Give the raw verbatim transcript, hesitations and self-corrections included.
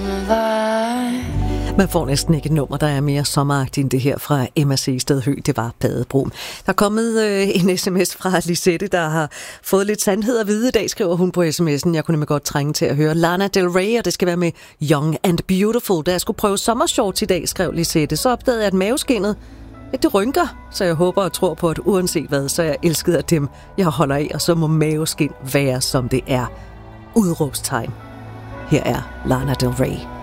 Man får næsten ikke et nummer, der er mere sommeragtigt end det her fra Emma Seested Høgh. Det var Badebro. Der er kommet øh, en sms fra Lisette, der har fået lidt sandhed at vide i dag, skriver hun på sms'en. Jeg kunne nemlig godt trænge til at høre Lana Del Rey, og det skal være med Young and Beautiful. Da jeg skulle prøve sommershorts i dag, skrev Lisette, så opdagede jeg, at maveskinnet, at det rynker. Så jeg håber og tror på, at uanset hvad, så er jeg elsket af dem, jeg holder af, og så må maveskin være, som det er. Udråbstegn. Her er Lana Del Rey.